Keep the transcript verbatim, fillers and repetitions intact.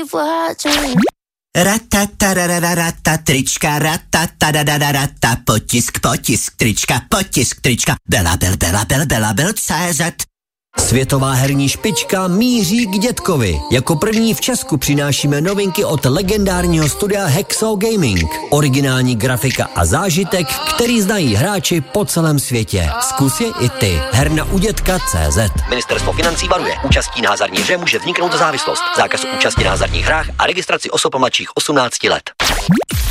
Ratatarararata, trička, ratatarararata, potisk, potisk, trička, potisk, trička, Bela, bel, bela, bel, bela, bel, C Z. Světová herní špička míří k dětkovi. Jako první v Česku přinášíme novinky od legendárního studia Hexo Gaming. Originální grafika a zážitek, který znají hráči po celém světě. Zkus je i ty. Herna u dětka tečka cé zet. Ministerstvo financí varuje. Účastí na hazardní hře může vzniknout závislost. Zákaz účasti na hazardních hrách a registraci osob mladších osmnácti let.